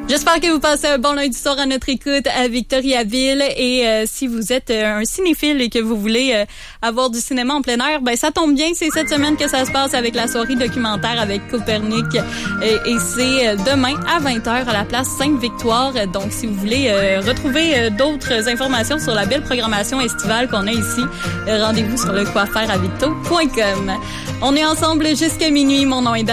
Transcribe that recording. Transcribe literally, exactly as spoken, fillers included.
J'espère que vous passez un bon lundi soir à notre écoute à Victoriaville et euh, si vous êtes euh, un cinéphile et que vous voulez euh, avoir du cinéma en plein air, ben ça tombe bien, c'est cette semaine que ça se passe avec la soirée documentaire avec Copernic et, et c'est euh, demain à vingt heures à la place Sainte-Victoire. Donc si vous voulez euh, retrouver euh, d'autres informations sur la belle programmation estivale qu'on a ici, euh, rendez-vous sur le quoi faire à victo point com. On est ensemble jusqu'à minuit, mon nom est Dan.